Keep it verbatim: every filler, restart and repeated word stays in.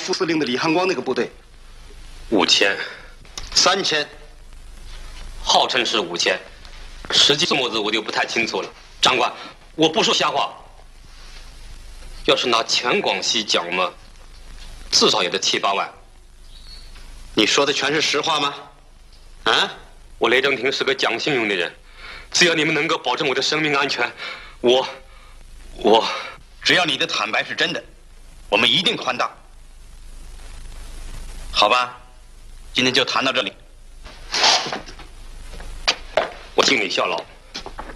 副司令的李汉光那个部队？ 五千， 三千， 号称是五千，实际数目字我就不太清楚了。长官，我不说瞎话。要是拿全广西讲嘛，至少也得七八万。 你说的全是实话吗？啊？ 我雷正廷是个讲信用的人，只要你们能够保证我的生命安全，我，我， 只要你的坦白是真的，我们一定宽大。好吧，今天就谈到这里。 我敬你效劳。